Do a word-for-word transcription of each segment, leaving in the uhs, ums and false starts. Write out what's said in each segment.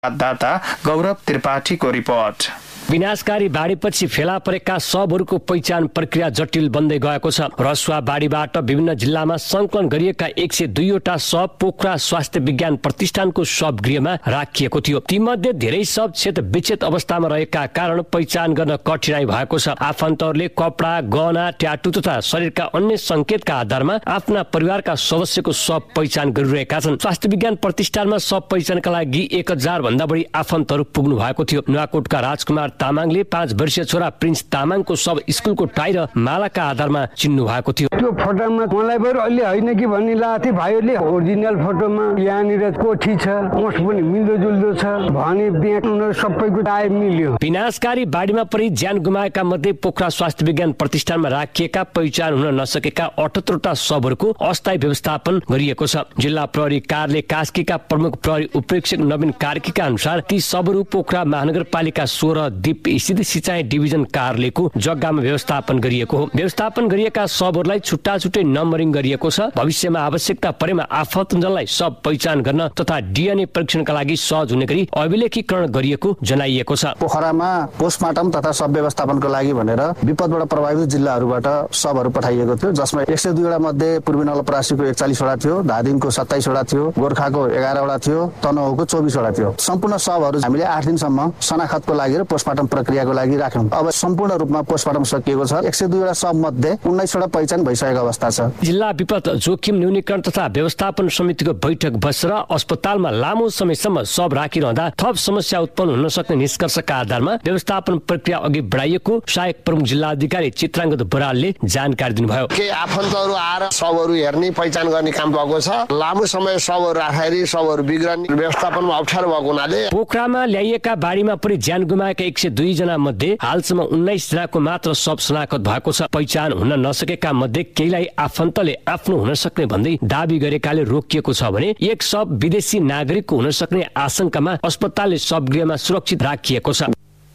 संवाददाता गौरव त्रिपाठीको रिपोर्ट। विनाशकारी बाढीपछि फेला परेका शवहरूको पहिचान प्रक्रिया जटिल बन्दै गएको छ। रसुवा बाढीबाट विभिन्न जिल्लामा संकलन गरिएका एक सय दुईवटा शव पोखरा स्वास्थ्य विज्ञान प्रतिष्ठानको शव गृहमा राखिएको थियो। तीमध्ये धेरै शव क्षत विक्षत अवस्थामा रहेका कारण पहिचान गर्न कठिनाई भएको छ। आफन्तहरूले कपडा, गहना, ट्याटु तथा शरीरका अन्य संकेतका आधारमा आफ्ना परिवारका सदस्यको शव पहिचान गरिरहेका छन्। स्वास्थ्य विज्ञान प्रतिष्ठानमा शव पहिचानका लागि एक हजार भन्दा बढी आफन्तहरू पुग्नु भएको थियो। नुवाकोटका राजकुमार तामाङले पाँच वर्षीय छोरा प्रिन्स तामाङको सब स्कुलको टाई र मालाका आधारमा चिन्नु भएको थियो। त्यो फोटोमा मलाई बरु अहिले होइन कि भन्ने लागेको थियो। भाइहरूले ओरिजिनल फोटोमा यहाँनिर कोठी छ, ओठ पनि मिल्दो जुल्दो छ भने बिहान सबैको टाई मिल्यो। विनाशकारी बाढीमा परि ज्यान गुमाएका मध्ये पोखरा स्वास्थ्य विज्ञान प्रतिष्ठानमा राखिएका पहिचान हुन नसकेका अठहत्तरवटा शवहरूको अस्थायी व्यवस्थापन गरिएको छ। जिल्ला प्रहरी कार्यालय कास्कीका प्रमुख प्रहरी उपरीक्षक नवीन कार्कीका अनुसार ती शवहरू पोखरा महानगरपालिका सोह्र दीप स्थित सिंचाई डिभिजन कार्यालयको जग्गामा व्यवस्थापन गरिएको हो। व्यवस्थापन गरिएका शवहरूलाई छुट्टा छुट्टै नम्बरिङ गरिएको छ। भविष्यमा आवश्यकता परेमा आफन्तजनलाई सब पहिचान गर्न तथा डीएनए परीक्षणका लागि सहज हुने गरी अभिलेखीकरण गरिएको जनाइएको छ। पोखरामा पोस्टमार्टम तथा शव व्यवस्थापनको लागि भनेर विपदबाट प्रभावित जिल्लाहरूबाट शवहरू पठाइएको थियो, जसमा एक सय दुईवटा मध्ये पूर्वी नवलपरासीको एकचालिसवटा थियो, धादिङको सत्ताइसवटा थियो, गोर्खाको एघारवटा थियो, तनहुँको चौबिसवटा थियो। सम्पूर्ण शवहरू हामीले आठ दिनसम्म शनाखतको लागि र पोस्टमार्टम प्रक्रियाको लागि राख्यौं। अब सम्पूर्ण रूपमा पोस्टमार्टम सकिएको छ। एक सय दुईवटा शव मध्ये उन्नाइसवटा पहिचान भइसकेको अवस्था छ। जिल्ला विपद जोखिम न्यूनीकरण तथा व्यवस्थापन समितिको बैठक बसेर अस्पतालमा लामो समयसम्म शव राखिरहँदा थप समस्या उत्पन्न हुन सक्ने निष्कर्षका आधारमा व्यवस्थापन प्रक्रिया अघि बढाइएको सहायक प्रमुख जिल्ला अधिकारी चित्राङ्गद बरालले जानकारी दिनुभयो। के आफन्तहरू आएर शवहरू हेर्ने पहिचान गर्ने काम भएको छ। लामो समय शवहरू राखेर शवहरू बिग्रने व्यवस्थापनमा अप्ठ्यारो भएको हुनाले पोखरामा ल्याइएका बाढीमा परि ज्यान गुमाएका एक सय दुई जना मध्ये हालसम्म उन्नाइस जनाको मात्र शव शनाखत भएको छ। पहिचान हुन नसकेका मध्ये केहीलाई आफन्तले आफ्नो हुन सक्ने भन्दै दाबी गरेकाले रोकिएको छ भने एक शव विदेशी नागरिकको हुन सक्ने आशंकामा अस्पतालले शवगृहमा सुरक्षित राखिएको छ।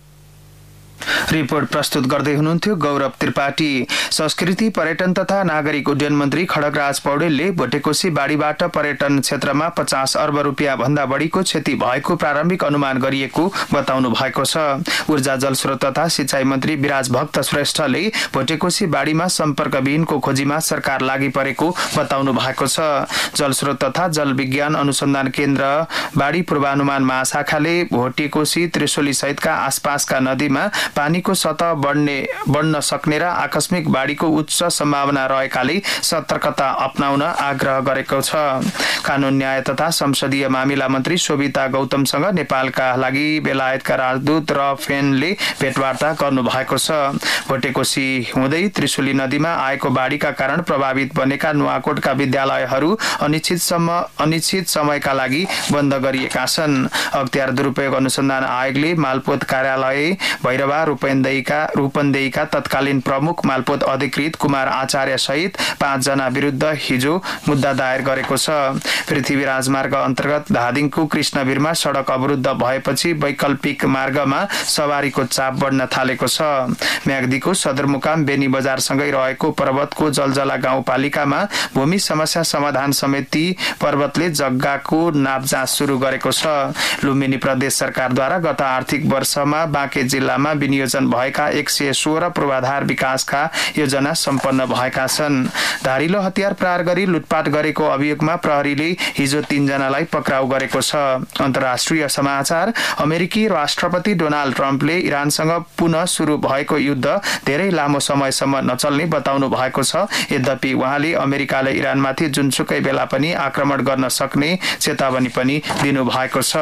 रिपोर्ट प्रस्तुत गर्दै हुनुहुन्थ्यो गौरव त्रिपाठी। संस्कृति पर्यटन तथा नागरिक उड्डयन मन्त्री खड्गराज पौडेलले भोटेकोशी बाढीबाट पर्यटन क्षेत्रमा पचास अर्ब रुपियाँ भन्दा बढीको क्षति भएको प्रारम्भिक अनुमान गरिएको बताउनु भएको छ। ऊर्जा जलस्रोत तथा सिंचाई मन्त्री विराज भक्त श्रेष्ठले भोटेकोशी बाढीमा सम्पर्कविहीनको खोजीमा सरकार लागि परेको बताउनु भएको छ। जलस्रोत तथा जल विज्ञान अनुसन्धान केन्द्र बाढी पूर्वानुमान महाशाखाले भोटेकोशी त्रिशोली सहितका आसपासका नदीमा पानीको सतह बढ्ने बढ्न सक्ने र आकस्मिक बाढीको उच्च सम्भावना रहेकाले सतर्कता अपनाउन आग्रह गरेको छ। कानून न्याय तथा संसदीय मामिला मन्त्री शोभिता गौतमसँग नेपालका लागि बेलायतका राजदूत र फेनले भेटवार्ता गर्नु भएको छ। भोटेकोशी हुँदै त्रिशुली नदीमा आएको बाढीका कारण प्रभावित बनेका नुवाकोटका विद्यालयहरू अनिश्चितसम्म अनिश्चित समयका लागि बन्द गरिएका छन्। अख्तियार दुरुपयोग अनुसन्धान आयोगले मालपोत कार्यालय भैरवा रूपन्देहीका रूपन्देहीका तत्कालीन प्रमुख मालपोत अधिकृत कुमार आचार्य सहित पाँच जना विरुद्ध हिजो मुद्दा दायर गरेको छ। पृथ्वी राजमार्ग अन्तर्गत धादिङको कृष्णवीरमा सडक अवरुद्ध भएपछि वैकल्पिक मार्गमा सवारीको चाप बढ्न थालेको छ। म्याग्दीको सदरमुकाम बेनी बजारसँगै रहेको पर्वतको जलजला गाउँपालिकामा भूमि समस्या समाधान समिति पर्वतले जग्गाको नापजाँच सुरु गरेको छ। लुम्बिनी प्रदेश सरकारद्वारा गत आर्थिक वर्षमा बाँके जिल्लामा विनियोजन भएका एक सय सोह्र पूर्वाधार विकासका योजना सम्पन्न भएका छन्। धारिलो हतियार प्रहार गरी लुटपाट गरेको अभियोगमा प्रहरीले हिजो तीन जनालाई पक्राउ गरेको छ। अन्तर्राष्ट्रिय समाचार। अमेरिकी राष्ट्रपति डोनाल्ड ट्रम्पले इरानसँग पुनः सुरु भएको युद्ध धेरै लामो समयसम्म नचल्ने बताउनु भएको छ। यद्यपि उहाँले अमेरिकाले इरानमाथि जुनसुकै बेला पनि आक्रमण गर्न सक्ने चेतावनी पनि दिनु भएको छ।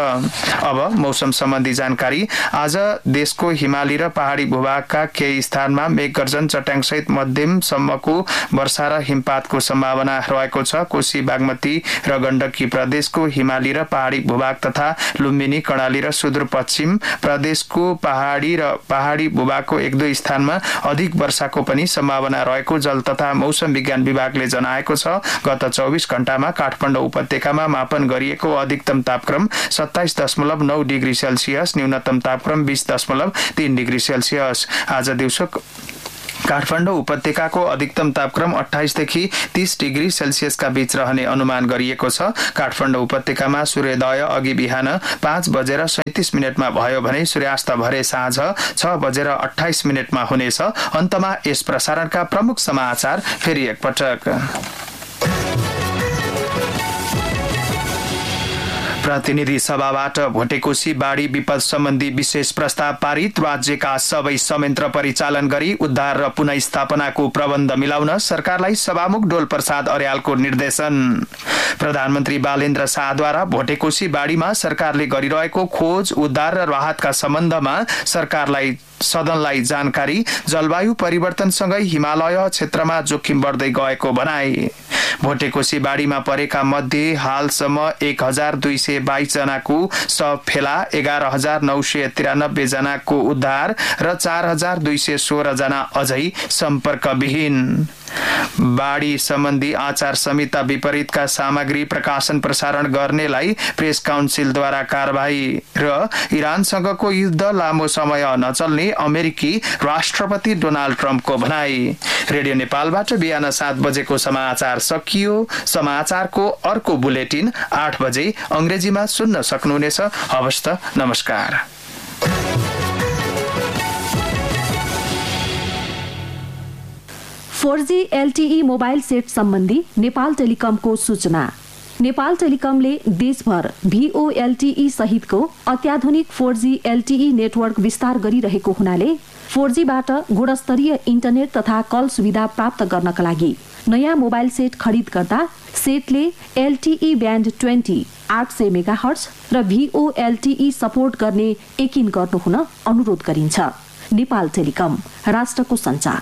अब मौसम सम्बन्धी जानकारी। आज देशको हिमाली र पहाडी भूभागका केही स्थानमा मेघगर्जन चट्याङसहित मध्यमसम्मको वर्षा र हिमपातको सम्भावना रहेको छ। कोशी, बागमती र गण्डकी प्रदेशको हिमाली र पहाडी भूभाग तथा लुम्बिनी, कर्णाली र सुदूरपश्चिम प्रदेशको पहाडी र पहाडी भूभागको एक दुई स्थानमा अधिक वर्षाको पनि सम्भावना रहेको जल तथा मौसम विज्ञान विभागले जनाएको छ। गत चौबिस घण्टामा काठमाडौँ उपत्यकामा मापन गरिएको अधिकतम तापक्रम सत्ताइस दशमलव नौ डिग्री सेल्सियस, न्यूनतम तापक्रम बीस दशमलव तीन डिग्री सेल्सियस। आज दिउँसो काठमाडौँ उपत्यकाको अधिकतम तापक्रम अट्ठाइस देखि तीस डिग्री सेल्सियसका बीच रहने अनुमान गरिएको छ। काठमाडौँ उपत्यकामा सूर्योदय अघि बिहान पाँच बजेर सैंतिस मिनटमा भयो भने सूर्यास्त भरे साँझ छ बजेर अट्ठाइस मिनटमा हुनेछ। अन्तमा यस प्रसारणका प्रमुख समाचार फेरि एकपटक। प्रतिनिधि सभाबाट भोटेकोशी बाढी विपद सम्बन्धी विशेष प्रस्ताव पारित। राज्यका सबै संयन्त्र परिचालन गरी उद्धार र पुनःस्थापनाको प्रबन्ध मिलाउन सरकारलाई सभामुख डोल प्रसाद अर्यालको निर्देशन। प्रधानमन्त्री बालेन्द्र शाहद्वारा भोटेकोशी बाढीमा सरकारले गरिरहेको खोज उद्धार र राहतका सम्बन्धमा सरकारलाई सदनलाई जानकारी। जलवायु परिवर्तनसँगै हिमालय क्षेत्रमा जोखिम बढ्दै गएको भनाई। भोटेकोशी बाढीमा परेका मध्ये हालसम्म एक हजार दुई सय बाइस जनाको शव फेला, एघार हजार नौ सय तिरानब्बे जनाको उद्धार र चार हजार दुई सय सोह्र जना अझै सम्पर्कविहीन। बाढी सम्बन्धी आचार संहिता विपरीतका सामग्री प्रकाशन प्रसारण गर्नेलाई प्रेस काउन्सिलद्वारा कारबाही। र इरानसँगको युद्ध लामो समय नचल्ने अमेरिकी राष्ट्रपति डोनाल्ड ट्रम्पको भनाई। रेडियो नेपालबाट बिहान सात बजेको समाचार सकियो। समाचारको अर्को बुलेटिन आठ बजे अंग्रेजीमा सुन्न सक्नुहुनेछ। हवस् त, नमस्कार। Four G LTE mobile set सम्बन्धी नेपाल टेलिकमको सूचना। नेपाल टेलिकमले देशभर भीओएलटीई सहितको अत्याधुनिक फोर जी एलटीई नेटवर्क विस्तार गरिरहेको हुनाले फोर जी बाट गुणस्तरीय इन्टरनेट तथा कल सुविधा प्राप्त गर्नका लागि नयाँ मोबाइल सेट खरिद गर्दा सेटले एलटीई ब्यान्ड ट्वेन्टी आठ सय मेगाहर्ज र भीओएलटीई सपोर्ट गर्ने यकिन गर्नुहुन अनुरोध गरिन्छ। नेपाल टेलिकम, राष्ट्रको सञ्चार।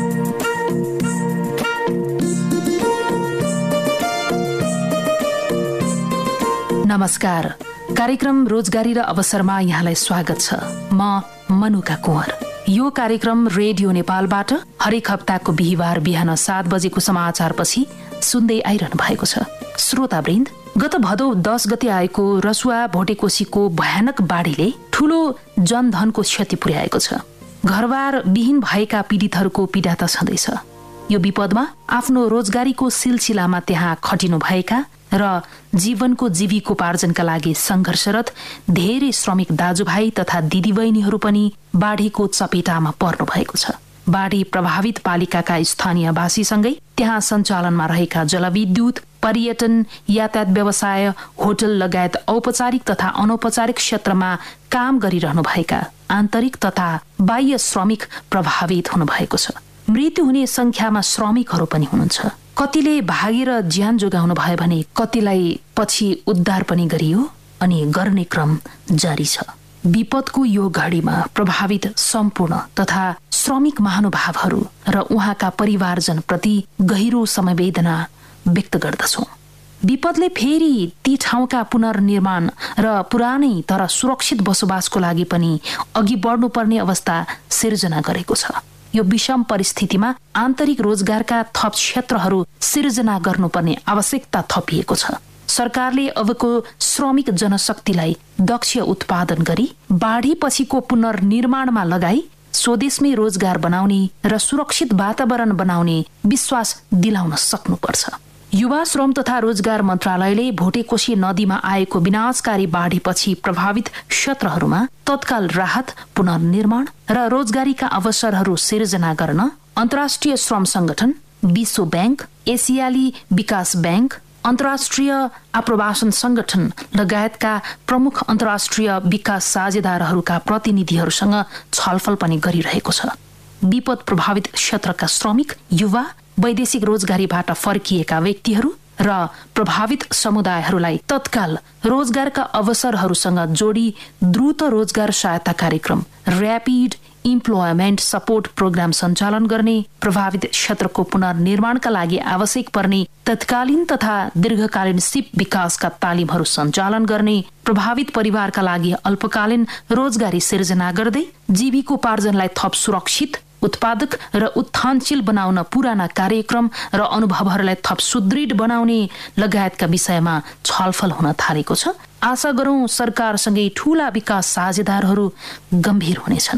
नमस्कार। कार्यक्रम रोजगारी र अवसरमा यहाँलाई स्वागत छ। म मनुका कुँवर। यो कार्यक्रम रेडियो नेपालबाट हरेक हप्ताको बिहिबार बिहान सात बजेको समाचारपछि सुन्दै आइरहनु भएको छ। श्रोतावृन्द, गत भदौ दस गते आएको रसुवा भोटेकोशीको भयानक बाढीले ठूलो जनधनको क्षति पुर्याएको छ। घरबार विहीन भएका पीडितहरूको पीडा त छँदैछ। यो विपदमा आफ्नो रोजगारीको सिलसिलामा त्यहाँ खटिनु भएका र जीवनको जीविकोपार्जनका लागि संघर्षरत धेरै श्रमिक दाजुभाइ तथा दिदीबहिनीहरू पनि बाढीको चपेटामा पर्नु भएको छ। बाढी प्रभावित पालिकाका स्थानीयवासीसँगै त्यहाँ सञ्चालनमा रहेका जलविद्युत, पर्यटन, यातायात व्यवसाय, होटल लगायत औपचारिक तथा अनौपचारिक क्षेत्रमा काम गरिरहनु भएका आन्तरिक तथा बाह्य श्रमिक प्रभावित हुनु भएको छ। मृत्यु हुने संख्यामा श्रमिकहरू पनि हुनुहुन्छ। कतिले भागेर ज्यान जोगाउनु भयो भने कतिलाई पछि उद्धार पनि गरियो अनि गर्ने क्रम जारी छ। विपदको यो घडीमा प्रभावित सम्पूर्ण तथा श्रमिक महानुभावहरू र उहाँका परिवारजन प्रति गहिरो समवेदना व्यक्त गर्दछौँ। विपदले फेरि ती ठाउँका पुनर्निर्माण र पुरानै तर सुरक्षित बसोबासको लागि पनि अघि बढ्नुपर्ने अवस्था सिर्जना गरेको छ। यो विषम परिस्थितिमा आन्तरिक रोजगारका थप क्षेत्रहरू सिर्जना गर्नुपर्ने आवश्यकता थपिएको छ। सरकारले अबको श्रमिक जनशक्तिलाई दक्ष उत्पादन गरी बाढी पछिको पुनर्निर्माणमा लगाई स्वदेशमै रोजगार बनाउने र सुरक्षित वातावरण बनाउने विश्वास दिलाउन सक्नुपर्छ। युवा श्रम तथा रोजगार मन्त्रालयले भोटेकोशी नदीमा आएको विनाशकारी बाढीपछि प्रभावित क्षेत्रहरूमा तत्काल राहत, पुनर्निर्माण र रोजगारीका अवसरहरू सिर्जना गर्न अन्तर्राष्ट्रिय श्रम संगठन, विश्व ब्याङ्क, एसियाली विकास ब्याङ्क, अन्तर्राष्ट्रिय आप्रवासन संगठन लगायतका प्रमुख अन्तर्राष्ट्रिय विकास साझेदारहरूका प्रतिनिधिहरूसँग छलफल पनि गरिरहेको छ। विपद प्रभावित क्षेत्रका श्रमिक, युवा, वैदेशिक रोजगारीबाट फर्किएका व्यक्तिहरू र प्रभावित समुदायहरूलाई तत्काल रोजगारका अवसरहरूसँग जोडी द्रुत रोजगार सहायता कार्यक्रम र्यापिड इम्प्लोयमेन्ट सपोर्ट प्रोग्राम सञ्चालन गर्ने, प्रभावित क्षेत्रको पुनर्निर्माणका लागि आवश्यक पर्ने तत्कालीन तथा दीर्घकालीन सिप विकासका तालिमहरू सञ्चालन गर्ने, प्रभावित परिवारका लागि अल्पकालीन रोजगारी सिर्जना गर्दै जीविकोपार्जनलाई थप सुरक्षित, उत्पादक र उत्थानशील बनाउन पुराना कार्यक्रम र अनुभवहरूलाई थप सुदृढ बनाउने लगायतका विषयमा छलफल हुन थालेको छ। आशा गरौं सरकारसँगै ठूला विकास साझेदारहरू गम्भीर हुनेछन्।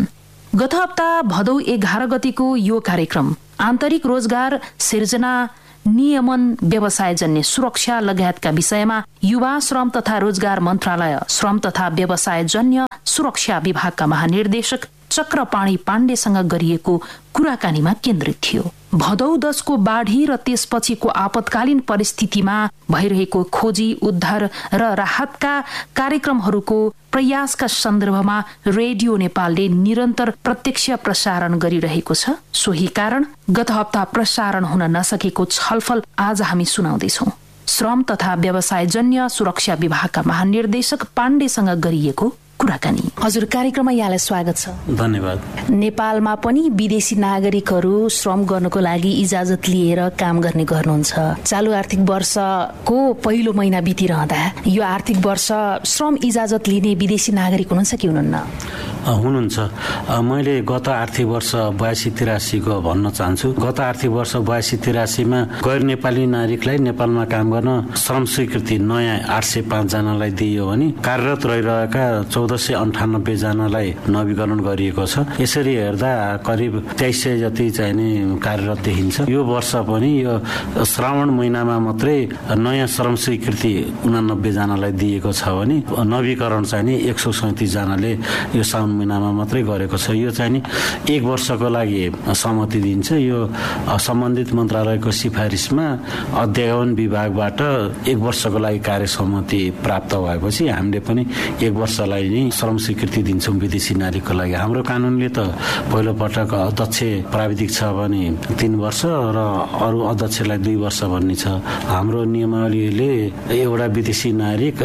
गत हप्ता भदौ एघार गतिको यो कार्यक्रम आन्तरिक रोजगार सिर्जना, नियमन, व्यवसायजन्य सुरक्षा लगायतका विषयमा युवा श्रम तथा रोजगार मन्त्रालय श्रम तथा व्यवसायजन्य सुरक्षा विभागका महानिर्देशक चक्रपाणी पाण्डेसँग गरिएको कुराकानीमा केन्द्रित थियो। भदौ दशको बाढी र त्यसपछिको आपतकालीन परिस्थितिमा भइरहेको खोजी, उद्धार र राहतका कार्यक्रमहरूको प्रयासका सन्दर्भमा रेडियो नेपालले निरन्तर प्रत्यक्ष प्रसारण गरिरहेको छ। सोही कारण गत हप्ता प्रसारण हुन नसकेको छलफल आज हामी सुनाउँदैछौँ। श्रम तथा व्यवसायजन्य सुरक्षा विभागका महानिर्देशक पाण्डेसँग गरिएको कुराकानी। हजुर, कार्यक्रममा यहाँलाई स्वागत छ। धन्यवाद। नेपालमा पनि विदेशी नागरिकहरू श्रम गर्नको लागि इजाजत लिएर काम गर्ने गर्नुहुन्छ। चालु आर्थिक वर्षको पहिलो महिना बितिरहँदा यो आर्थिक वर्ष श्रम इजाजत लिने विदेशी नागरिक हुनुहुन्छ कि हुनुहुन्न? हुनुहुन्छ। मैले गत आर्थिक वर्ष बयासी तिरासीको भन्न चाहन्छु। गत आर्थिक वर्ष बयासी तिरासीमा गैर नेपाली नागरिकलाई नेपालमा काम गर्न श्रम स्वीकृति नयाँ आठ सय पाँचजनालाई दिइयो भने कार्यरत रहिरहेका चौध सय अन्ठानब्बे जनालाई नवीकरण गरिएको छ। यसरी हेर्दा करिब तेइस सय जति चाहिँ नि कार्यरत देखिन्छ। यो वर्ष पनि यो श्रावण महिनामा मात्रै नयाँ श्रम स्वीकृति उनानब्बे जनालाई दिएको छ भने नवीकरण चाहिँ नि एक सौ सैतिस जनाले यो साउन महिनामा मात्रै गरेको छ। यो चाहिँ नि एक वर्षको लागि सहमति दिन्छ। यो सम्बन्धित मन्त्रालयको सिफारिसमा अध्ययन विभागबाट एक वर्षको लागि कार्य सहमति प्राप्त भएपछि हामीले पनि एक वर्षलाई नै श्रम स्वीकृति दिन्छौँ विदेशी नागरिकको लागि। हाम्रो कानुनले त पहिलो पटक अध्यक्ष प्राविधिक छ भने तीन वर्ष र अरू अध्यक्षलाई दुई वर्ष भन्ने छ। हाम्रो नियमावलीले एउटा विदेशी नागरिक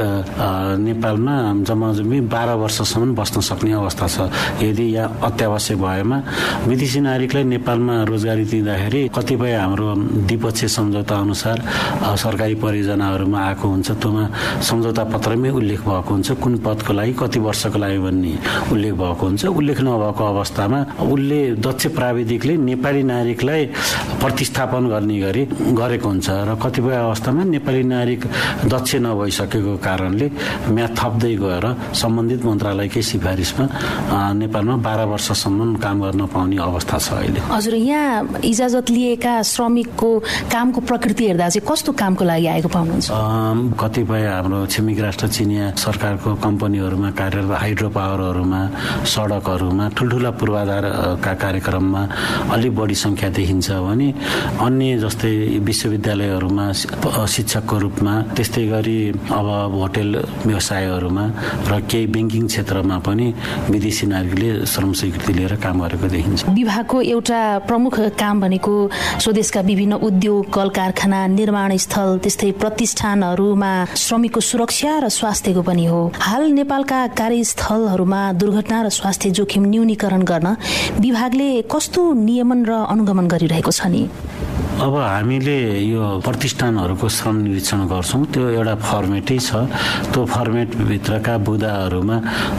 नेपालमा जम्माजम्मी बाह्र वर्षसम्म बस्न सक्ने अवस्था छ। यदि यहाँ अत्यावश्यक भएमा विदेशी नागरिकलाई नेपालमा रोजगारी दिँदाखेरि कतिपय हाम्रो द्विपक्षीय सम्झौता अनुसार सरकारी परियोजनाहरूमा आएको हुन्छ। त्योमा सम्झौता पत्रमै उल्लेख भएको हुन्छ कुन पदको लागि कति वर्षको लागि भन्ने उल्लेख भएको हुन्छ। उल्लेख नभएको अवस्थामा उसले दक्ष प्राविधिकले नेपाली नागरिकलाई प्रतिस्थापन गर्ने गरी गरेको हुन्छ र कतिपय अवस्थामा नेपाली नागरिक दक्ष नभइसकेको कारणले म्याद थप्दै गएर सम्बन्धित मन्त्रालयकै सिफारिसमा नेपालमा बाह्र वर्षसम्म काम गर्न पाउने अवस्था छ अहिले। हजुर, यहाँ इजाजत लिएका श्रमिकको कामको प्रकृति हेर्दा चाहिँ कस्तो कामको लागि आएको पाउनुहुन्छ? कतिपय हाम्रो छिमेकी राष्ट्र चिनिया सरकारको कम्पनीहरूमा कार्यरत हाइड्रो पावरहरूमा, सडकहरूमा, ठुल्ठुला पूर्वाधारका कार्यक्रममा अलिक बढी सङ्ख्या देखिन्छ भने अन्य जस्तै विश्वविद्यालयहरूमा शिक्षकको रूपमा, त्यस्तै गरी अब होटेल व्यवसायहरूमा र केही ब्याङ्किङ क्षेत्रमा पनि विदेशी नागरिकले श्रम स्वीकृति लिएर काम गरेको देखिन्छ। विभागको एउटा प्रमुख काम भनेको स्वदेशका विभिन्न उद्योग, कल कारखाना, निर्माण स्थल, त्यस्तै प्रतिष्ठानहरूमा श्रमिकको सुरक्षा र स्वास्थ्यको पनि हो। हाल नेपालका कार्यस्थलहरूमा दुर्घटना र स्वास्थ्य जोखिम न्यूनीकरण गर्न विभागले कस्तो नियमन र अनुगमन गरिरहेको छ नि? अब हामीले यो प्रतिष्ठानहरूको श्रम निरीक्षण गर्छौँ। त्यो एउटा फर्मेटै छ। त्यो फर्मेटभित्रका बुदाहरूमा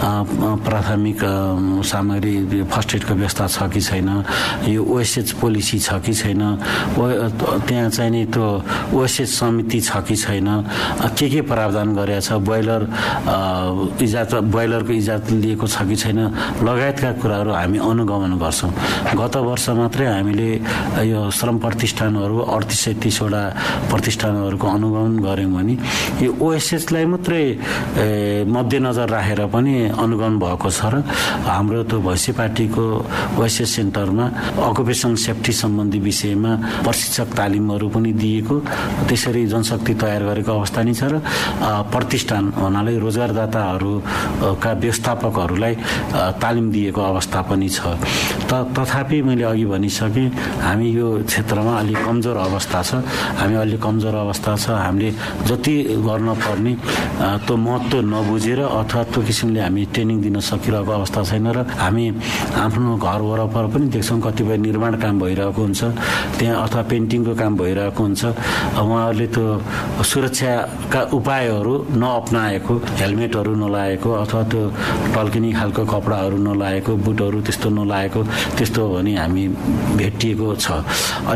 प्राथमिक सामग्री फर्स्ट एडको व्यवस्था छ कि छैन, यो ओएसएच पोलिसी छ कि छैन, त्यहाँ चाहिँ नि त्यो ओएसएच समिति छ कि छैन, के के प्रावधान गरेको छ, बोइलर इजाजत बोइलरको इजाजत लिएको छ कि छैन लगायतका कुराहरू हामी अनुगमन गर्छौँ। गत वर्ष मात्रै हामीले यो श्रम प्रतिष्ठान अडतिस सय तीसवटा प्रतिष्ठानहरूको अनुगमन गऱ्यौँ भने यो ओएसएचलाई मात्रै मध्यनजर राखेर पनि अनुगमन भएको छ र हाम्रो त्यो भैँसी पार्टीको ओएसएच सेन्टरमा अकुपेसन सेफ्टी सम्बन्धी विषयमा प्रशिक्षक तालिमहरू पनि दिएको, त्यसरी जनशक्ति तयार गरेको अवस्था नै छ र प्रतिष्ठान भन्नाले रोजगारदाताहरूका व्यवस्थापकहरूलाई तालिम दिएको अवस्था पनि छ। तथापि मैले अघि भनिसकेँ हामी यो क्षेत्रमा अलिक कमजोर अवस्था छ। हामी अलि कमजोर अवस्था छ। हामीले जति गर्न पर्ने त्यो महत्त्व नबुझेर अथवा त्यो किसिमले हामी ट्रेनिङ दिन सकिरहेको अवस्था छैन र हामी आफ्नो घर वरपर पनि देख्छौँ कतिपय निर्माण काम भइरहेको हुन्छ त्यहाँ अथवा पेन्टिङको काम भइरहेको हुन्छ। उहाँहरूले त्यो सुरक्षाका उपायहरू नअपनाएको, हेलमेटहरू नलाएको अथवा त्यो टल्किने खालको कपडाहरू नलाएको, बुटहरू त्यस्तो नलाएको, त्यस्तो हो भने हामी भेटिएको छ। अलिकति यो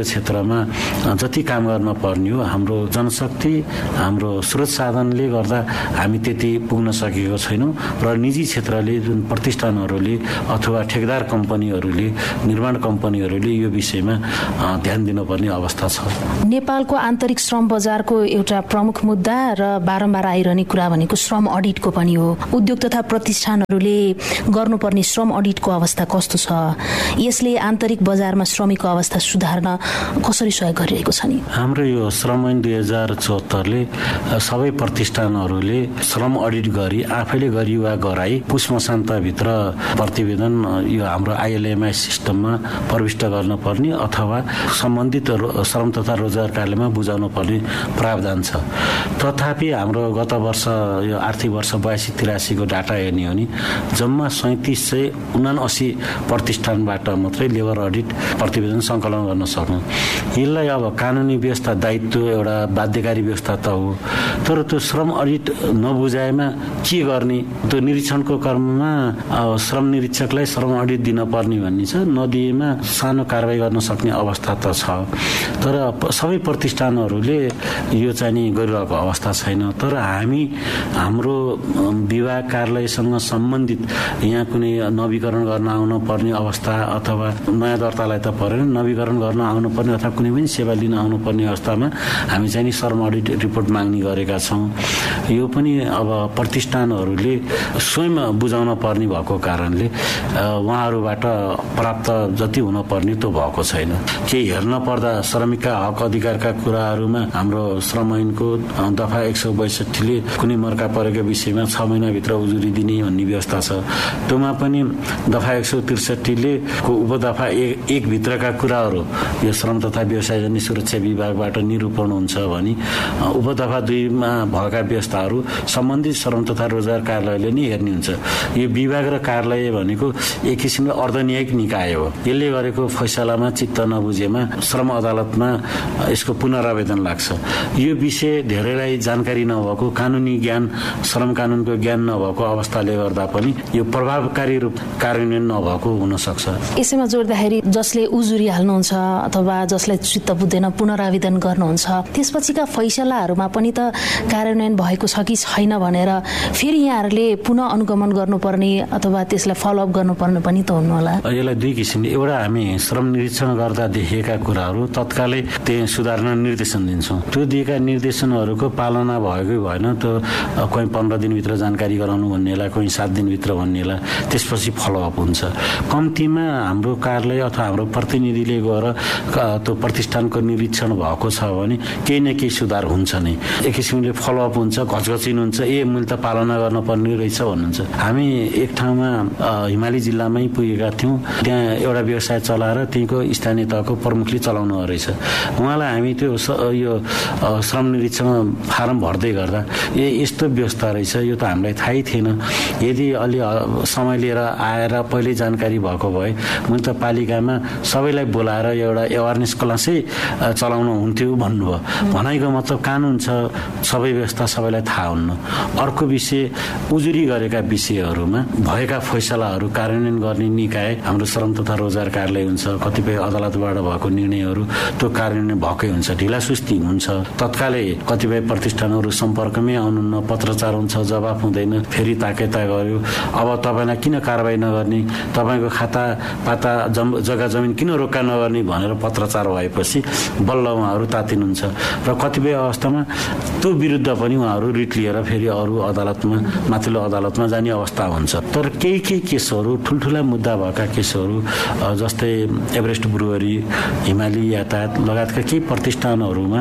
क्षेत्रमा जति काम गर्न पर्ने हो हाम्रो जनशक्ति हाम्रो स्रोत साधनले गर्दा हामी त्यति पुग्न सकेको छैनौँ र निजी क्षेत्रले जुन प्रतिष्ठानहरूले अथवा ठेकेदार कम्पनीहरूले निर्माण कम्पनीहरूले यो विषयमा ध्यान दिनुपर्ने अवस्था छ। नेपालको आन्तरिक श्रम बजारको एउटा प्रमुख मुद्दा र बारम्बार आइरहने कुरा भनेको श्रम अडिटको पनि हो। उद्योग तथा प्रतिष्ठानहरूले गर्नुपर्ने श्रम अडिटको अवस्था कस्तो छ? यसले आन्तरिक बजारमा श्रमिकको अवस्था सुधार्न कसरी सहयोग गरिरहेको छ नि? हाम्रो यो श्रम ऐन दुई हजार चौहत्तरले सबै प्रतिष्ठानहरूले श्रम अडिट गरी आफैले गरी वा गराई पुष मसान्तभित्र प्रतिवेदन यो हाम्रो आइएलएमआई सिस्टममा प्रविष्ट गर्न पर्ने अथवा सम्बन्धित श्रम तथा रोजगार कार्यालयमा बुझाउनु पर्ने प्रावधान छ। तथापि हाम्रो गत वर्ष यो आर्थिक वर्ष बयासी तिरासीको डाटा हेर्ने हो भने जम्मा सैतिस सय उनासी प्रतिष्ठानबाट मात्रै लेबर अडिट प्रतिवेदन सङ्कलन गर्न सक्नु। यसलाई अब कानुनी व्यवस्था दायित्व एउटा बाध्यकारी व्यवस्था त हो, तर त्यो श्रम अडिट नबुझाएमा के गर्ने? त्यो निरीक्षणको क्रममा श्रम निरीक्षकलाई श्रम अडिट दिन पर्ने भन्ने छ, नदिएमा सानो कारवाही गर्न सक्ने अवस्था त छ। तर सबै प्रतिष्ठानहरूले यो चाहिँ नि गरिरहेको अवस्था छैन। तर हामी हाम्रो विभाग कार्यालयसँग सम्बन्धित यहाँ कुनै नवीकरण गर्न आउनु पर्ने अवस्था अथवा नयाँ दर्तालाई त परेन, नवीकरण गर्न आउनु पर्ने अथवा कुनै पनि सेवा लिन आउनु पर्ने अवस्थामा हामी चाहिँ नि श्रम अडिट रिपोर्ट माग्ने गरेका छौँ। यो पनि अब प्रतिष्ठानहरूले स्वयं बुझाउन पर्ने भएको कारणले उहाँहरूबाट प्राप्त जति हुन पर्ने त्यो भएको छैन। केही हेर्न पर्दा श्रमिकका हक अधिकारका कुराहरूमा हाम्रो श्रम ऐनको दफा एक सौ बैसठीले कुनै मर्का परेको विषयमा छ महिनाभित्र उजुरी दिने भन्ने व्यवस्था छ। त्योमा पनि दफा एक सौ त्रिसठीले उपदफा एक, एक भित्रका कुराहरू यो श्रम तथा व्यवसायजन्य सुरक्षा विभागबाट निरूपण हुन्छ भने उपदफा दुईमा भएका व्यवस्थाहरू सम्बन्धित श्रम तथा रोजगार कार्यालयले नै हेर्ने हुन्छ। यो विभाग र कार्यालय भनेको एक किसिमले अर्धन्यायिक निकाय हो। यसले गरेको फैसलामा चित्त नबुझेमा श्रम अदालतमा यसको पुनरावेदन लाग्छ। यो विषय धेरैलाई जानकारी नभएको, कानुनी ज्ञान श्रम कानुनको ज्ञान नभएको अवस्थाले गर्दा पनि यो प्रभावकारी रूप कार्यान्वयन नभएको हुन सक्छ। यसैमा जोड्दाखेरि जसले उजुरी हाल्नुहुन्छ अथवा जसलाई चित्त बुझ्दैन पुनरावेदन गर्नुहुन्छ, त्यसपछिका फैसलाहरूमा पनि त कार्यान्वयन भएको छ कि छैन भनेर फेरि यहाँहरूले पुनः अनुगमन गर्नुपर्ने अथवा त्यसलाई फलोअप गर्नुपर्ने पनि त हुनु होला। यसलाई दुई किसिमले, एउटा हामी श्रम निरीक्षण गर्दा देखिएका कुराहरू तत्कालै त्यहाँ सुधार्न निर्देशन दिन्छौँ। त्यो दिएका निर्देशनहरूको पालना भएकै भएन, त्यो कोही पन्ध्र दिनभित्र जानकारी गराउनु भन्नेलाई, कोही सात दिनभित्र भन्नेलाई, त्यसपछि फलोअप हुन्छ। कम्तीमा हाम्रो कार्यालय अथवा हाम्रो प्रतिनिधिले गएर त्यो प्रतिष्ठानको निरीक्षण भएको छ भने केही न केही सुधार हुन्छ नै। एक किसिमले फलोअप हुन्छ, घचघचिन हुन्छ, ए मैले त पालना गर्नुपर्ने रहेछ भन्नुहुन्छ। हामी एक ठाउँमा हिमाली जिल्लामै पुगेका थियौँ, त्यहाँ एउटा व्यवसाय चलाएर त्यहीँको स्थानीय तहको प्रमुखले चलाउनु रहेछ। उहाँलाई हामी त्यो यो श्रम निरीक्षण फारम भर्दै गर्दा ए यस्तो व्यवस्था रहेछ, यो त हामीलाई थाहै थिएन। यदि अलि समय लिएर आएर पहिले जानकारी भएको भए मैले त पालिकामा सबैलाई बोलाएर एउटा एवारनेस क्लासै चलाउनु हुन्थ्यो भन्नुभयो। भनाइको मतलब कानुन छ, सबै व्यवस्था सबैलाई थाहा हुन्न। अर्को विषय, उजुरी गरेका विषयहरूमा भएका फैसलाहरू कार्यान्वयन गर्ने निकाय हाम्रो श्रम तथा रोजगार कार्यालय हुन्छ। कतिपय अदालतबाट भएको निर्णयहरू त्यो कार्यान्वयन भएकै हुन्छ, ढिलासुस्ती हुन्छ। तत्कालै कतिपय प्रतिष्ठानहरू सम्पर्कमै आउनुहुन्न, पत्रचार हुन्छ, जवाफ हुँदैन, फेरि ताकेता गर्यो। अब तपाईँलाई किन कारवाही नगर्ने, तपाईँको खाता पाता जम जग्गा जमिन किन रोक्का नगर्ने भनेर पत्रचार भएपछि बल्ल उहाँहरू तातिनुहुन्छ। र कतिपय अवस्थामा त्यो विरुद्ध पनि उहाँहरू रिट लिएर फेरि अरू अदालतमा, माथिल्लो अदालतमा जाने अवस्था हुन्छ। तर केही केही केसहरू, ठुल्ठुला मुद्दा भएका केसहरू जस्तै एभरेस्ट ब्रुवरी, हिमाली यातायात लगायतका केही प्रतिष्ठानहरूमा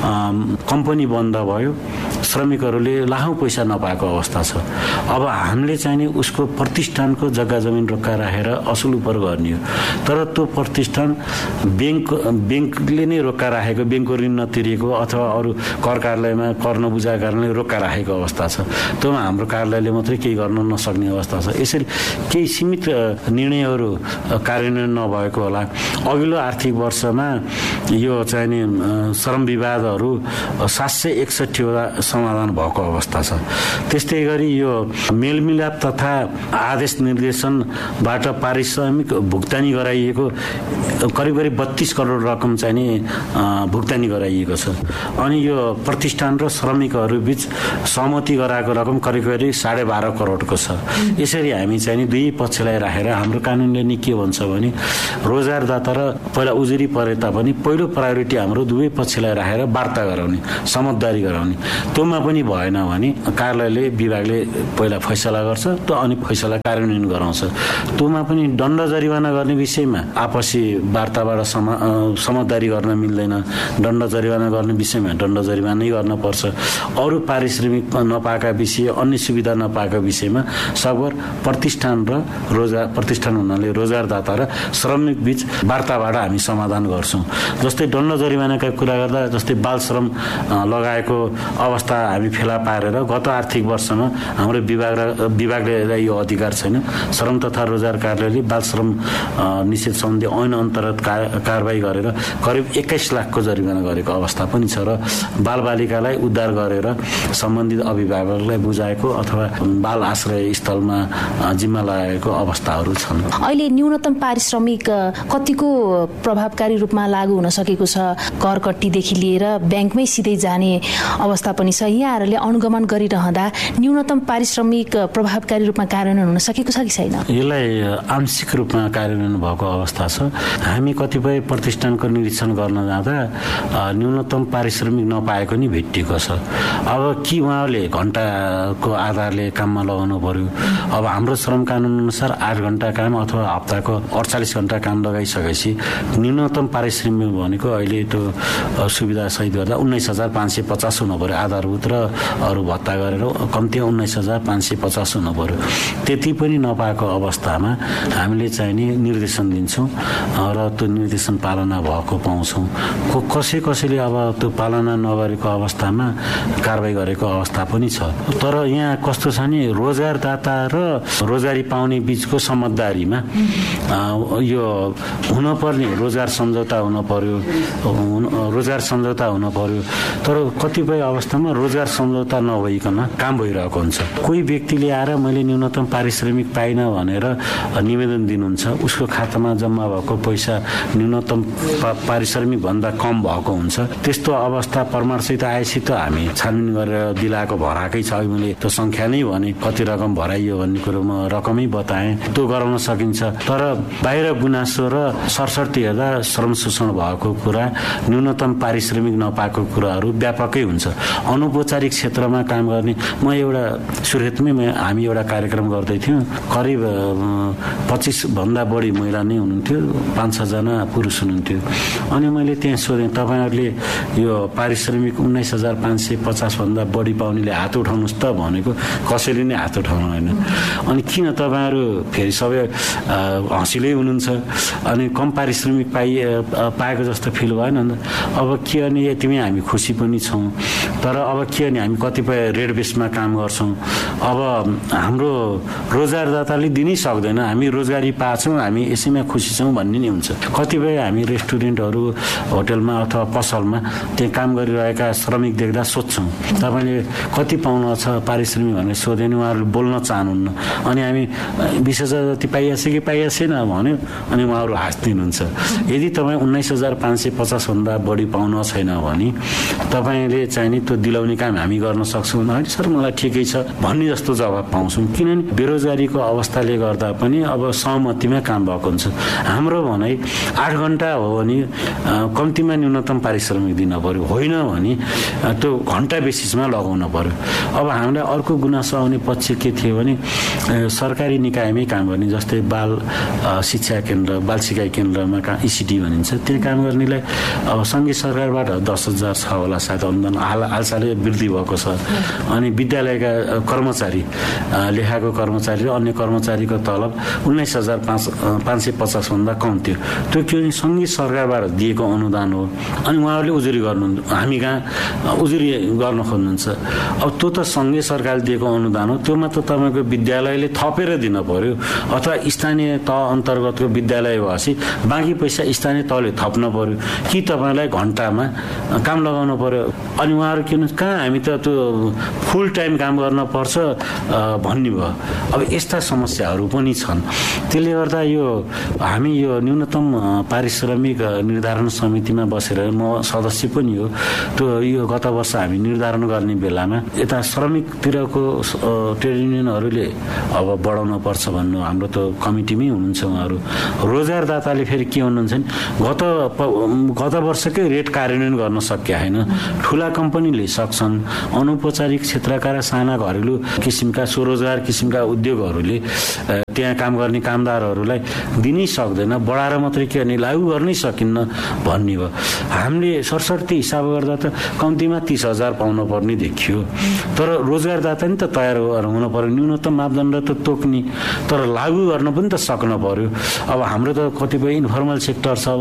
कम्पनी बन्द भयो, श्रमिकहरूले लाखौँ पैसा नपाएको अवस्था छ। अब हामीले चाहिँ नि उसको प्रतिष्ठानको जग्गा जमिन रोक्का राखेर असुल उपर गर्ने हो। तर त्यो प्रतिष्ठान ब्याङ्क ब्याङ्कले नै रोक्का राखेको, ब्याङ्कको ऋण नतिरेको अथवा अरू कर कार्यालयमा कर नबुझाएको कारणले रोक्का राखेको अवस्था छ। त्योमा हाम्रो कार्यालयले मात्रै केही गर्न नसक्ने अवस्था छ। यसरी केही सीमित निर्णयहरू कार्यान्वयन नभएको होला। अघिल्लो आर्थिक वर्षमा यो चाहिँ नि श्रम विवादहरू सात सय एकसठीवटा समाधान भएको अवस्था छ। त्यस्तै गरी यो मेलमिलाप तथा आदेश निर्देशनबाट पारिश्रमिक भुक्तानी गराइएको करिब करिब बत्तीस करोड रकम चाहिँ नि भुक्तानी गराइएको छ। अनि यो प्रतिष्ठान र श्रमिकहरू बीच सहमति गराएको रकम करिब करिब साढे बाह्र करोडको छ। यसरी हामी चाहिँ नि दुई पक्षलाई राखेर हाम्रो कानुनले नि के भन्छ भने रोजगारदाता र पहिला उजुरी परे तापनि पहिलो प्रायोरिटी हाम्रो दुवै पक्षलाई राखेर वार्ता गराउने, समझदारी गराउने। त्योमा पनि भएन भने कार्यालयले विभागले पहिला फैसला गर्छ, त अनि फैसला कार्यान्वयन गराउँछ। त्योमा पनि दण्ड जरिवाना गर्ने विषयमा आपसी वार्ताबाट समझदारी गर्न मिल्दैन। दण्ड जरिवाना गर्ने विषयमा दण्ड जरिवानै गर्न पर्छ। अरू पारिश्रमिक नपाएका विषय, अन्य सुविधा नपाएका विषयमा सकभर प्रतिष्ठान र रोजगार प्रतिष्ठान हुनाले रोजगारदाता र श्रमिक बीच वार्ताबाट हामी समाधान गर्छौँ। जस्तै दण्ड जरिवानाका कुरा गर्दा जस्तै बाल श्रम लगाएको अवस्था हामी फेला पारेर गत आर्थिक वर्षमा हाम्रो विभाग र विभागले यो अधिकार छैन। श्रम तथा रोजगार कार्यालयले बाल श्रम निषेध सम्बन्धी ऐन अन्तर्गत कारबाही गरेर करिब एक्काइस लाखको जरिवाना गरेको अवस्था पनि छ र बालबालिकालाई उद्धार गरेर सम्बन्धित अभिभावकलाई बुझाएको अथवा बाल आश्रय स्थलमा जिम्मा लगाएको अवस्थाहरू छन्। अहिले न्यूनतम पारिश्रमिक कतिको प्रभावकारी रूपमा लागू हुन सकेको छ? कर कट्टीदेखि लिएर ब्याङ्कमै सिधै जाने अवस्था पनि छ। यहाँहरूले अनुगमन गरिरहँदा न्यूनतम पारिश्रमिक प्रभावकारी रूपमा कार्यान्वयन हुन सकेको छ कि छैन? यसलाई आंशिक रूपमा कार्यान्वयन भएको अवस्था छ। हामी कतिपय प्रतिष्ठानको निरीक्षण गर्न जाँदा न्यूनतम पारिश्रमिक नपाएको नि भेटिएको छ। अब कि उहाँहरूले घन्टाको आधारले काममा लगाउनु पर्यो। अब हाम्रो श्रम कानुन अनुसार आठ घन्टा काम अथवा हप्ताको अडचालिस घन्टा काम लगाइसकेपछि न्यूनतम पारिश्रमिक भनेको अहिले त्यो सुविधा सहित गर्दा उन्नाइस हजार पाँच सय पचास हुनु पर्यो। आधारभूत र अरू भत्ता गरेर कम्ती उन्नाइस हजार पाँच सय पचास हुनु पर्यो। त्यति पनि नपाएको अवस्थामा हामीले चाहिँ नि निर्देशन दिन्छौँ र त्यो निर्देशन पालना भएको पाउँछौँ। कसै कसैले अब त्यो पालना नगरेको अवस्थामा कारबाही गरेको अवस्था पनि छ। तर यहाँ कस्तो छ नि, रोजगारदाता र रोजगारी पाउने बीचको समझदारीमा यो हुनुपर्ने रोजगार सम्झौता हुन पर्यो, रोजगार सम्झौता हुन पर्यो। तर कतिपय अवस्थामा रोजगार सम्झौता नभइकन काम भइरहेको हुन्छ। कोही व्यक्तिले आएर मैले न्यूनतम पारिश्रमिक पाइनँ भनेर निवेदन दिनुहुन्छ, उसको खातामा जम्मा भएको पैसा न्यूनतम पारिश्रमिक भन्दा कम भएको हुन्छ। त्यस्तो अवस्था प्रमाणसहित आएपछि त हामी छानबिन गरेर दिलाएको भराकै छ। मैले त्यो सङ्ख्या नै भने कति रकम भराइयो भन्ने कुरो म रकमै बताएँ, त्यो गराउन सकिन्छ। तर बाहिर गुनासो र सरसर्ती हेर्दा श्रम शोषण भएको कुरा, न्यूनतम पारिश्रमिक नपाएको कुराहरू व्यापकै हुन्छ। अनौपचारिक क्षेत्रमा काम गर्ने म एउटा सुर्खेतमै हामी एउटा कार्यक्रम गर्दै थियौँ। करिब पच्चिस भन्दा बढी महिला नै हुनुहुन्थ्यो, पाँच छजना पुरुष हुनुहुन्थ्यो। अनि मैले त्यहाँ सोधेँ, तपाईँहरूले यो पारिश्रमिक उन्नाइस हजार पाँच सय पचास भन्दा बढी पाउनेले हात उठाउनुहोस् त भनेको, कसैले नै हात उठाउनु होइन। अनि किन तपाईँहरू फेरि सबै हँसिलै हुनुहुन्छ, अनि कम पारिश्रमिक पाइ पाएको जस्तो फिल भएन नि। अब के अनि यतिमै हामी खुसी पनि छौँ, तर अब के अनि हामी कतिपय रेड बेसमा काम गर्छौँ। अब हाम्रो रोजगारदाताले दिनै सक्दैन, हामी रोजगारी पाछौँ, हामी यसैमा खुसी छौँ भन्ने नै हुन्छ। कतिपय हामी रेस्टुरेन्टहरू, होटलमा अथवा पसलमा त्यहाँ काम गरिरहेका श्रमिक देख्दा सोध्छौँ, तपाईँले कति पाउनु छ पारिश्रमिक भनेर सोध्यो भने उहाँहरूले बोल्न चाहनुहुन्न। अनि हामी बिस हजार जति पाइएको छ कि पाइएको छैन भन्यो, अनि उहाँहरू हाँस्दिनुहुन्छ। यदि तपाईँ उन्नाइस हजार पाँच सय पचासभन्दा बढी पाउनु छैन भने तपाईँले चाहिँ नि त्यो दिलाउने काम हामी गर्न सक्छौँ। होइन सर मलाई ठिकै छ भन्ने जस्तो जवाब पाउँछौँ। किनभने बेरोजगारीको अवस्थाले गर्दा पनि अब सहमतिमा काम भएको हुन्छ। हाम्रो भनाइ आठ घन्टा हो भने कम्तीमा न्यूनतम पारिश्रमिक दिन पर्यो, होइन भने त्यो घन्टा बेसिसमा लगाउन पर्यो। अब हामीलाई अर्को गुनासो आउने पक्ष के थियो भने सरकारी निकायमै काम गर्ने, जस्तै बाल शिक्षा केन्द्र, बाल सिकाइ केन्द्रमा काम इसिडी भनिन्छ, त्यहाँ काम गर्नेलाई अब सङ्घीय सरकारबाट दस हजार छ होला सायद अनुदान, हाल हालसालै वृद्धि भएको छ। अनि विद्यालयका कर्मचारी, लेखाको कर्मचारी र अन्य कर्मचारीको तलब उन्नाइस हजार पाँच पाँच सय पचासभन्दा कम थियो। त्यो के भने सङ्घीय सरकारबाट दिएको अनुदान हो। अनि उहाँहरूले उजुरी गर्नु, हामी कहाँ उजुरी गर्न खोज्नुहुन्छ। अब त्यो त सङ्घीय सरकारले दिएको अनुदान हो, त्योमा त तपाईँको विद्यालयले थपेर दिन पर्यो, अथवा स्थानीय तह अन्तर्गतको विद्यालय भएपछि बाँकी पैसा स्थानीय तहले थप्न पर्यो कि तपाईँलाई घन्टामा काम लगाउनु पर्यो। अनि उहाँहरू के भन्नुहुन्छ, कहाँ हामी त त्यो फुल टाइम काम गर्न पर्छ भन्ने भयो। अब यस्ता समस्याहरू पनि छन्। त्यसले गर्दा यो हामी यो न्यूनतम पारिश्रमिक निर्धारण समितिमा बसेर म सदस्य पनि हो। त्यो यो गत वर्ष हामी निर्धारण गर्ने बेलामा यता श्रमिकतिरको ट्रेड युनियनहरूले अब बढाउन पर्छ भन्नु, हाम्रो त कमिटीमै हुनुहुन्छ उहाँहरू। रोजगारदाताले फेरि के भन्नुहुन्छ भने गत गत वर्षकै रेट कार्यान्वयन गर्न सकिया होइन। ठुला कम्पनीले सक्छन्, अनौपचारिक क्षेत्रका र साना घरेलु किसिमका स्वरोजगार किसिमका उद्योगहरूले त्यहाँ काम गर्ने कामदारहरूलाई दिनै सक्दैन, बढाएर मात्रै के गर्ने लागू गर्नै सकिन्न भन्ने भयो। हामीले सरसर्ती हिसाब गर्दा त कम्तीमा तीस हजार पाउन पर्ने देखियो। तर रोजगारदाता नि त तयार हुन पर्यो, न्यूनतम मापदण्ड त तोक्ने, तर लागू गर्न पनि त सक्न पर्यो। अब हाम्रो त कतिपय इन्फर्मल सेक्टर छ,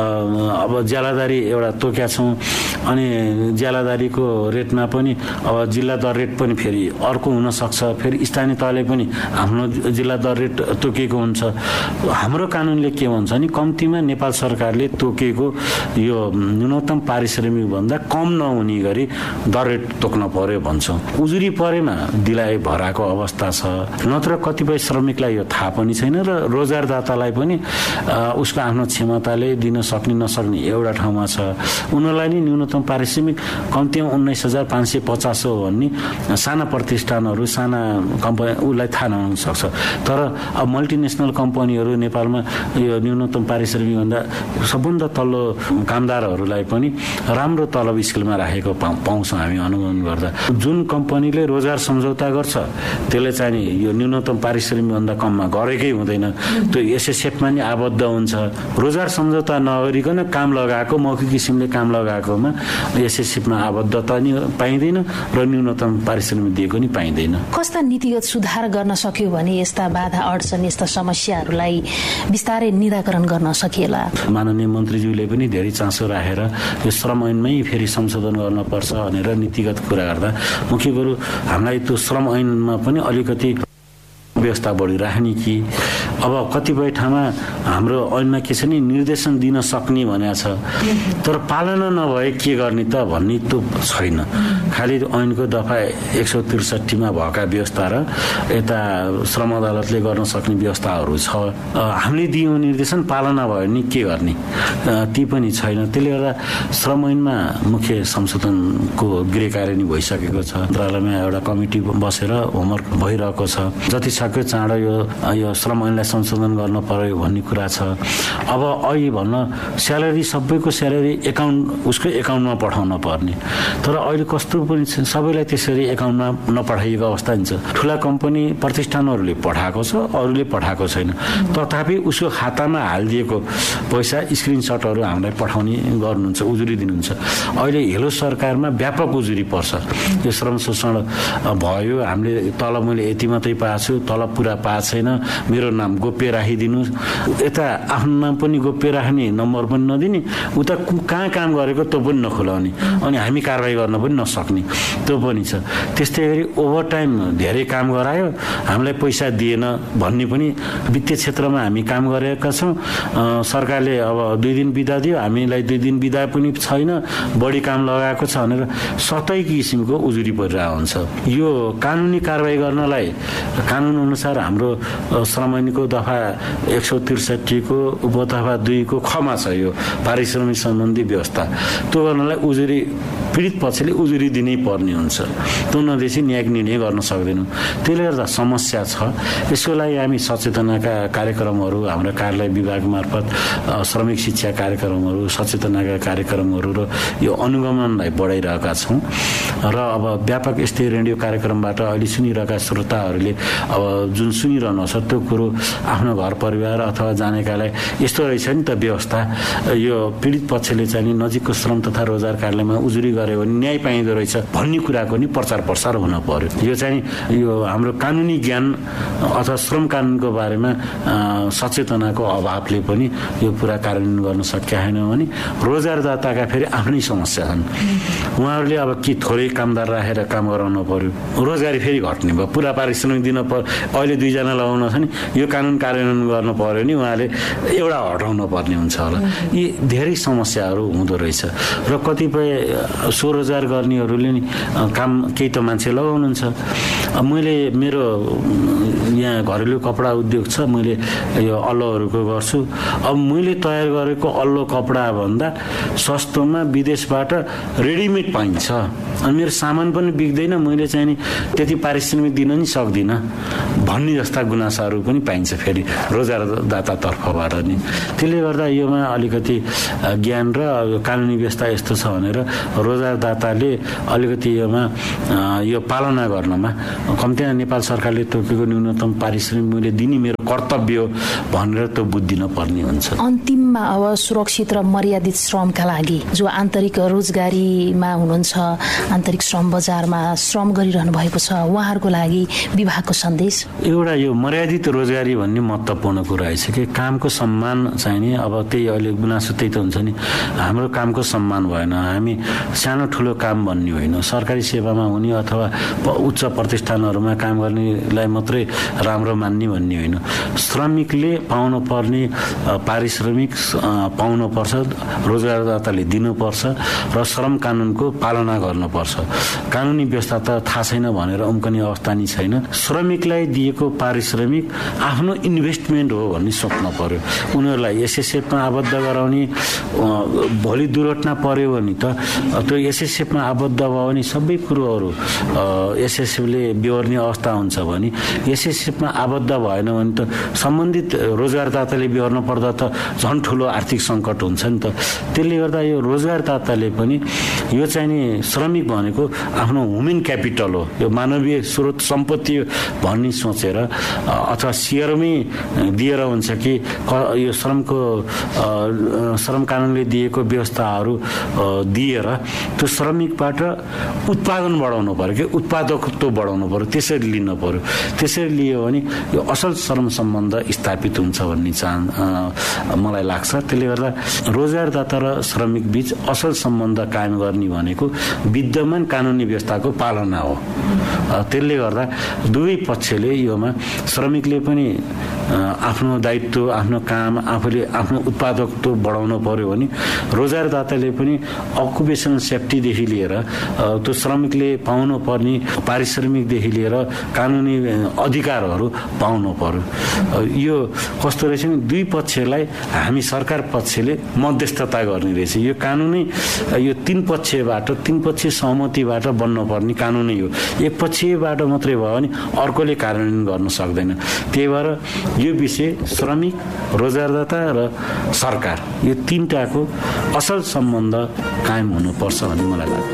अब ज्यालादारी एउटा तोकेका छौँ, अनि ज्यालादारीको रेटमा पनि अब जिल्ला दर रेट पनि फेरि अर्को हुनसक्छ, फेरि स्थानीय तहले पनि आफ्नो जिल्ला दर रेट तोकेको हुन्छ। हाम्रो कानुनले के भन्छ भने कम्तीमा नेपाल सरकारले तोकेको यो न्यूनतम पारिश्रमिक भन्दा कम नहुने गरी दर रेट तोक्न पर्यो भन्छौँ। उजुरी परेमा दिलाइ भराएको अवस्था छ, नत्र कतिपय श्रमिकलाई यो थाहा पनि छैन र रोजगारदातालाई पनि उसको आफ्नो क्षमताले दिन सक्ने नसक्ने एउटा ठाउँमा छ। उनीहरूलाई नि न्यूनतम पारिश्रमिक कम्तीमा उन्नाइस हजार पाँच सय पचास हो भन्ने साना प्रतिष्ठानहरू साना कम्पनी उसलाई थाहा नहुन सक्छ। तर अब मल्टिनेसनल कम्पनीहरू नेपालमा यो न्यूनतम पारिश्रमिक भन्दा सबभन्दा तल्लो कामदारहरूलाई पनि राम्रो तलब स्केलमा राखेको पाउँछौँ हामी अनुगमन गर्दा। जुन कम्पनीले रोजगार सम्झौता गर्छ त्यसले चाहिँ यो न्यूनतम पारिश्रमिक भन्दा कममा गरेकै हुँदैन, त्यो एसएसएफमा नि आबद्ध हुन्छ। रोजगार सम्झौता नगरिकन काम लगाएको मौखिक किसिमले काम लगाएकोमा एसएसएफमा आबद्धता नि पाइँदैन र न्यूनतम पारिश्रमिक दिएको नि पाइँदैन। कस्ता नीतिगत सुधार गर्न सक्यो भने यस्ता बाधा अडचन यस्ता समस्याहरूलाई बिस्तारै निराकरण गर्न सकिएला? माननीय मन्त्रीज्यूले पनि धेरै चासो राखेर यो श्रम ऐनमै फेरि संशोधन गर्न पर्छ भनेर नीतिगत कुरा गर्दा मुख्य कुरो हामीलाई त्यो श्रम ऐनमा पनि अलिकति व्यवस्था बढिराख्ने कि अब कतिपय ठाउँमा हाम्रो ऐनमा के छ नि निर्देशन दिन सक्ने भनेको छ, तर पालना नभए के गर्ने त भन्ने त छैन। खालि ऐनको दफा एक सौ त्रिसठीमा भएका व्यवस्था र यता श्रम अदालतले गर्न सक्ने व्यवस्थाहरू छ। हामीले दियौँ निर्देशन पालना भयो भने के गर्ने ती पनि छैन। त्यसले गर्दा श्रम ऐनमा मुख्य संशोधनको गृह कार्य नि भइसकेको छ। मन्त्रालयमा एउटा कमिटी बसेर होमवर्क भइरहेको छ। जति सक्यो चाँडो यो यो श्रम ऐनलाई संशोधन गर्न पर्यो भन्ने कुरा छ। अब अहिले भन्न स्यालेरी सबैको स्यालेरी एकाउन्ट उसकै एकाउन्टमा पठाउन पर्ने, तर अहिले कस्तो पनि छ सबैलाई त्यसरी एकाउन्टमा नपठाइएको अवस्था हुन्छ। ठुला कम्पनी प्रतिष्ठानहरूले पठाएको छ, अरूले पठाएको छैन, तथापि उसको खातामा हालिदिएको पैसा स्क्रिनसटहरू हामीलाई पठाउने गर्नुहुन्छ, उजुरी दिनुहुन्छ। अहिले हेलो सरकारमा व्यापक उजुरी पर्छ। यो श्रम शोषण भयो, हामीले तलब मैले यति मात्रै पाएको छु, तलब पुरा पाएको छैन, मेरो नाम गोप्य राखिदिनु, यता आफ्नो नाम पनि गोप्य राख्ने, नम्बर पनि नदिने, उता कहाँ काम गरेको त्यो पनि नखोलाउने, अनि हामी कारवाही गर्न पनि नसक्ने त्यो पनि छ। त्यस्तै गरी ओभरटाइम धेरै काम गरायो हामीलाई पैसा दिएन भन्ने पनि वित्तीय क्षेत्रमा हामी काम गरेका छौँ। सरकारले अब दुई दिन बिदा दियो, हामीलाई दुई दिन बिदा पनि छैन, बढी काम लगाएको छ भनेर सतै किसिमको उजुरी परिरहेको हुन्छ। यो कानुनी कारवाही गर्नलाई कानुन अनुसार हाम्रो श्रम ऐनको दफा एक सौ त्रिसठीको उपदफा दुईको खमा छ यो पारिश्रमिक सम्बन्धी व्यवस्था। त्यो गर्नलाई उजुरी पीडित पक्षले उजुरी दिनै पर्ने हुन्छ, त्यो नदिएपछि न्यायिक निर्णय गर्न सक्दैनौँ। त्यसले गर्दा समस्या छ। यसको लागि हामी सचेतनाका कार्यक्रमहरू हाम्रो कार्यालय विभाग मार्फत श्रमिक शिक्षा कार्यक्रमहरू, सचेतनाका कार्यक्रमहरू र यो अनुगमनलाई बढाइरहेका छौँ। र अब व्यापक यस्तै रेडियो कार्यक्रमबाट अहिले सुनिरहेका श्रोताहरूले अब जुन सुनिरहनु छ त्यो कुरो आफ्नो घर परिवार अथवा जानेकालाई यस्तो रहेछ नि त व्यवस्था, यो पीडित पक्षले चाहिँ नजिकको श्रम तथा रोजगार कार्यालयमा उजुरी गऱ्यो भने न्याय पाइँदो रहेछ भन्ने कुराको नि प्रचार प्रसार हुन पर्यो। यो चाहिँ यो हाम्रो कानुनी ज्ञान अथवा श्रम कानुनको बारेमा सचेतनाको अभावले पनि यो पुरा कार्यान्वयन गर्न सकिया छैन भने रोजगारदाताका फेरि आफ्नै समस्या छन्। उहाँहरूले अब के थोरै कामदार राखेर काम गराउनु पर्यो, रोजगारी फेरि घट्ने भयो, पुरा पारिश्रमिक दिन पर्यो, अहिले दुईजना लगाउन छ नि यो कानुन कार्यान्वयन गर्नु पर्यो नि उहाँले एउटा हटाउन पर्ने हुन्छ होला। यी धेरै समस्याहरू हुँदो रहेछ र कतिपय स्वरोजगार गर्नेहरूले नि काम केही त मान्छे लगाउनुहुन्छ। मैले मेरो यहाँ घरेलु कपडा उद्योग छ, मैले यो अल्लोहरूको गर्छु। अब मैले तयार गरेको अल्लो कपडा भन्दा सस्तोमा विदेशबाट रेडिमेड पाइन्छ अनि मेरो सामान पनि बिग्दैन, मैले चाहिँ नि त्यति पारिश्रमिक दिन नि सक्दिनँ भन्ने जस्ता गुनासाहरू पनि पाइन्छ फेरि रोजगारदाता तर्फबाट नि। त्यसले गर्दा योमा अलिकति ज्ञान र कानुनी व्यवस्था यस्तो छ भनेर रोजगारदाताले अलिकति योमा यो पालना गर्नमा कम्तीमा नेपाल सरकारले तोकेको न्यूनतम पारिश्रमिक मूल्य दिने मेरो कर्तव्य हो भनेर त बुझ्दिन पर्ने हुन्छ। अन्तिममा अब सुरक्षित र मर्यादित श्रमका लागि जो आन्तरिक रोजगारीमा हुनुहुन्छ, आन्तरिक श्रम बजारमा श्रम गरिरहनु भएको छ, उहाँहरूको लागि विभागको सन्देश? एउटा यो मर्यादित रोजगारी भन्ने महत्त्वपूर्ण कुरा छ कि कामको सम्मान चाहिँ नि अब त्यही अहिले गुनासो त्यही त हुन्छ नि, हाम्रो कामको सम्मान भएन। हामी सानो ठुलो काम भन्ने होइन, सरकारी सेवामा हुने अथवा उच्च प्रतिष्ठानहरूमा काम गर्नेलाई मात्रै राम्रो मान्ने भन्ने होइन। श्रमिकले पाउनु पर्ने पारिश्रमिक पाउनुपर्छ, रोजगारदाताले दिनुपर्छ र श्रम कानुनको पालना गर्नुपर्छ। कानुनी व्यवस्था त थाहा छैन भनेर उम्कने अवस्था नि छैन। श्रमिकलाई दिएको पारिश्रमिक आफ्नो इन्भेस्टमेन्ट हो भन्ने सोच्नु पर्यो। उनीहरूलाई एसएसएफमा आबद्ध गराउने, भोलि दुर्घटना पर्यो भने त त्यो एसएसएफमा आबद्ध भयो भने सबै कुरोहरू एसएसएफले बिहोर्ने अवस्था हुन्छ भने एसएसएफमा आबद्ध भएन भने त सम्बन्धित रोजगारदाताले बिहोर्न पर्दा त झन् ठुलो आर्थिक सङ्कट हुन्छ नि त। त्यसले गर्दा यो रोजगारदाताले पनि यो चाहिँ नि श्रमिक भनेको आफ्नो ह्युमन क्यापिटल हो, यो मानवीय स्रोत सम्पत्ति भन्ने सोचेर अथवा सेयरमै दिएर हुन्छ कि यो श्रमको श्रम कानुनले दिएको व्यवस्थाहरू दिएर त्यो श्रमिकबाट उत्पादन बढाउनु पर्यो कि उत्पादकत्व बढाउनु पर्यो, त्यसरी लिनु पर्यो। त्यसरी लियो भने यो असल श्रम सम्बन्ध स्थापित हुन्छ भन्ने चाहन मलाई लाग्छ। त्यसले गर्दा रोजगारदाता र श्रमिक बीच असल सम्बन्ध कायम गर्ने भनेको विद्यमान कानुनी व्यवस्थाको पालना हो। त्यसले गर्दा दुवै पक्षले योमा श्रमिकले पनि आफ्नो दायित्व, आफ्नो काम, आफूले आफ्नो उत्पादकत्व बढाउनु पर्यो भने रोजगारदाताले पनि अकुपेसन सेफ्टीदेखि लिएर त्यो श्रमिकले पाउनु पर्ने पारिश्रमिकदेखि लिएर कानुनी अधिकारहरू पाउनु पर्यो। यो कस्तो रहेछ भने दुई पक्षलाई हामी सरकार पक्षले मध्यस्थता गर्ने रहेछ। यो कानुनै यो तीन पक्षबाट तीन पक्ष सहमतिबाट बन्नुपर्ने कानुनै हो। एक पक्षबाट मात्रै भयो भने अर्कोले कार्यान्वयन गर्न सक्दैन। त्यही भएर यो विषय श्रमिक, रोजगारदाता र सरकार यो तीनटाको असल सम्बन्ध कायम हुनुपर्छ भन्ने मलाई लाग्छ।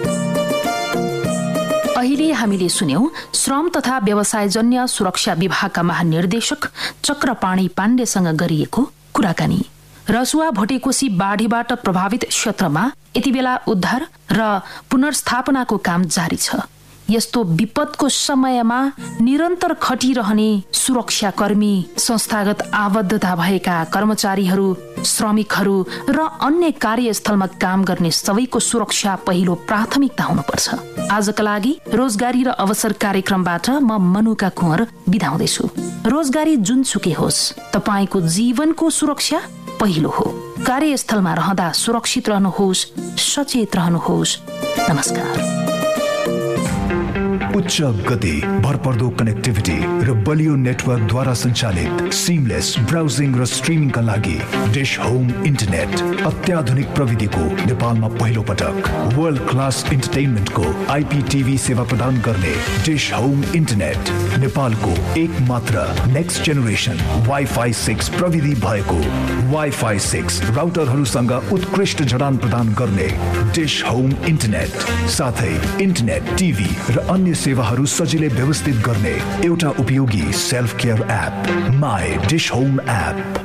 अहिले हामीले सुन्यौं श्रम तथा व्यवसायजन्य सुरक्षा विभागका महानिर्देशक चक्रपाणी पाण्डेसँग गरिएको कुराकानी। रसुवा भोटेकोशी बाढीबाट प्रभावित क्षेत्रमा यति बेला उद्धार र पुनर्स्थापनाको काम जारी छ। यस्तो विपदको समयमा निरन्तर खटिरहने सुरक्षाकर्मी, संस्थागत आबद्धता भएका कर्मचारीहरू, श्रमिकहरू र अन्य कार्यस्थलमा काम गर्ने सबैको सुरक्षा पहिलो प्राथमिकता हुनुपर्छ। आजका लागि रोजगारी र अवसर कार्यक्रमबाट म मनुका कुँवर बिदा हुँदैछु। रोजगारी जुनसुकै होस्, तपाईँको जीवनको सुरक्षा पहिलो हो। कार्यस्थलमा रहँदा सुरक्षित रहनुहोस्, सचेत रहनुहोस्। नमस्कार। उच्च गति, भरपर्दो कनेक्टिभिटी र बलियो नेटवर्कद्वारा सञ्चालित सिमलेस ब्राउजिङ र स्ट्रिमिङका लागि डिश होम इन्टरनेट अत्याधुनिक प्रविधिको नेपालमा पहिलो पटक वर्ल्ड क्लास इन्टरटेनमेन्टको आइपीटीभी सेवा प्रदान गर्ने डिश होम इन्टरनेट नेपालको एक मात्र नेक्स्ट जेनेरेसन वाइफाई सिक्स प्रविधि भएको वाइफाई सिक्स राउटरहरूसँग उत्कृष्ट जडान प्रदान गर्ने डिश होम इन्टरनेट साथै इन्टरनेट, टिभी र अन्य सेवाहरू सजिलै व्यवस्थित गर्ने एउटा उपयोगी self care app my dish home app.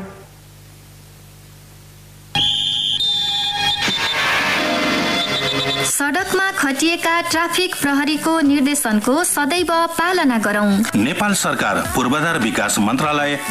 सडकमा खटिएका ट्राफिक प्रहरीको निर्देशनको सदैव पालना गरौं। नेपाल सरकार पूर्वाधार विकास मन्त्रालय